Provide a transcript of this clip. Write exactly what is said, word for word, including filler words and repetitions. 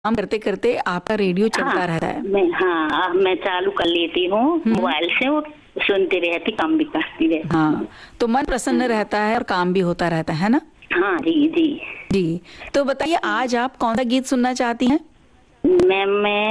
काम करते करते आपका रेडियो चलता हाँ, रहता है। मैं हाँ मैं चालू कर लेती हूँ मोबाइल से, वो सुनती रहती, काम भी करती रहती। हाँ, तो मन प्रसन्न रहता है और काम भी होता रहता है ना। हाँ जी जी। जी, तो बताइए आज आप कौन सा गीत सुनना चाहती हैं? मैम मैं